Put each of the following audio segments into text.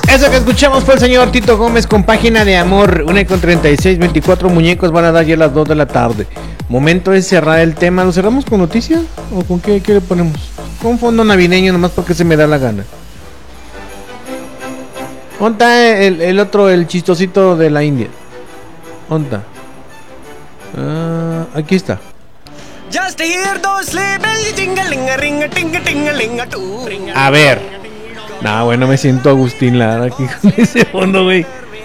Eso que escuchamos fue el señor Tito Gómez con Página de Amor. 1:36, 24 muñecos van a dar ya a las 2 de la tarde. Momento de cerrar el tema. ¿Lo cerramos con noticias? ¿O con qué le ponemos? Con fondo navideño nomás porque se me da la gana. ¿Dónde está el otro, el chistosito de la India? ¿Dónde está? Aquí está. A ver. No, bueno, me siento Agustín Lara aquí con ese fondo, güey.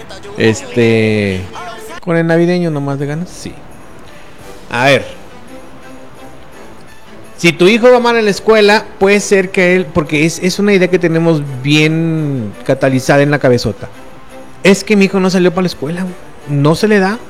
Con el navideño nomás de ganas, sí. A ver. Si tu hijo va mal en la escuela, puede ser que él, porque es una idea que tenemos bien catalizada en la cabezota. Es que mi hijo no salió para la escuela, güey. No se le da.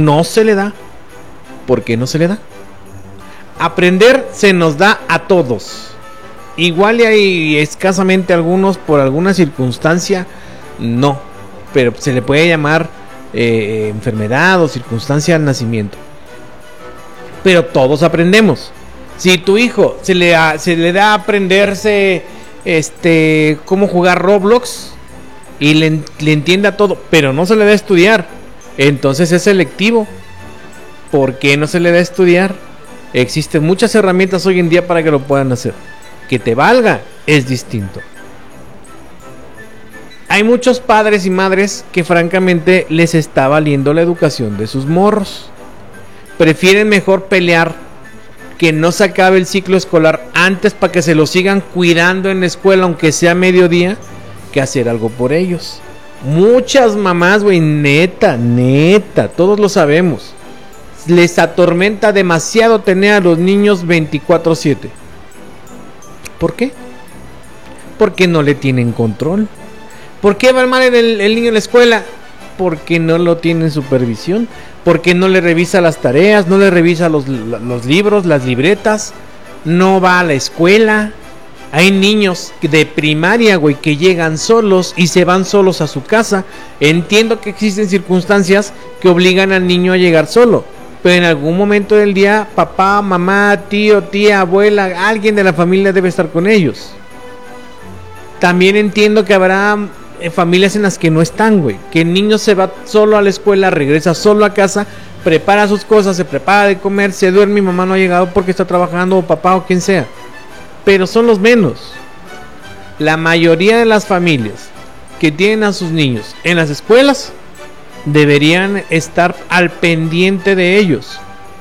¿Por qué no se le da? Aprender se nos da a todos. Igual y hay escasamente algunos por alguna circunstancia, no. Pero se le puede llamar enfermedad o circunstancia al nacimiento. Pero todos aprendemos. Si tu hijo se le da a aprenderse cómo jugar Roblox y le entiende a todo, pero no se le da a estudiar, entonces es selectivo. ¿Por qué no se le da a estudiar? Existen muchas herramientas hoy en día para que lo puedan hacer. Que te valga es distinto. Hay muchos padres y madres que francamente les está valiendo la educación de sus morros. Prefieren mejor pelear que no se acabe el ciclo escolar antes para que se lo sigan cuidando en la escuela, aunque sea mediodía, que hacer algo por ellos. Muchas mamás, güey, neta, todos lo sabemos. Les atormenta demasiado tener a los niños 24/7. ¿Por qué? Porque no le tienen control. ¿Por qué va mal el niño en la escuela? Porque no lo tienen supervisión. Porque no le revisa las tareas, no le revisa los libros, las libretas. No va a la escuela. Hay niños de primaria, güey, que llegan solos y se van solos a su casa. Entiendo que existen circunstancias que obligan al niño a llegar solo. Pero en algún momento del día, papá, mamá, tío, tía, abuela, alguien de la familia debe estar con ellos. También entiendo que habrá familias en las que no están, güey. Que el niño se va solo a la escuela, regresa solo a casa, prepara sus cosas, se prepara de comer, se duerme y mamá no ha llegado porque está trabajando, o papá o quien sea. Pero son los menos. La mayoría de las familias que tienen a sus niños en las escuelas deberían estar al pendiente de ellos.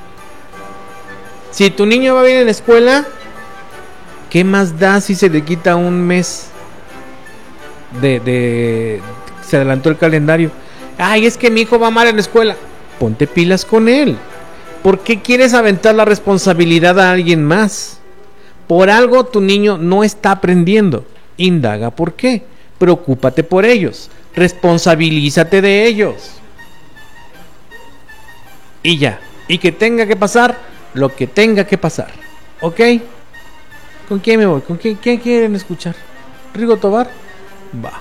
Si tu niño va bien en la escuela, ¿qué más da si se le quita un mes se adelantó el calendario? Ay, es que mi hijo va mal en la escuela. Ponte pilas con él. ¿Por qué quieres aventar la responsabilidad a alguien más? Por algo tu niño no está aprendiendo. Indaga por qué. Preocúpate por ellos. Responsabilízate de ellos. Y ya. Y que tenga que pasar lo que tenga que pasar. ¿Ok? ¿Con quién me voy? ¿Con quién quieren escuchar? ¿Rigo Tobar? Va.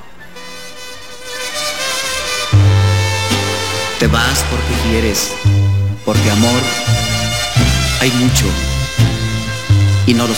Te vas porque quieres, porque amor hay mucho y no lo